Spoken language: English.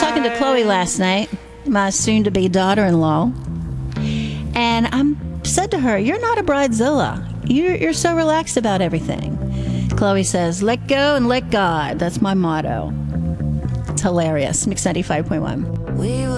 talking to Chloe last night, my soon-to-be daughter-in-law, and I said to her, "You're not a bridezilla. You're so relaxed about everything." Chloe says, "Let go and let God." That's my motto. It's hilarious. Mix 95.1.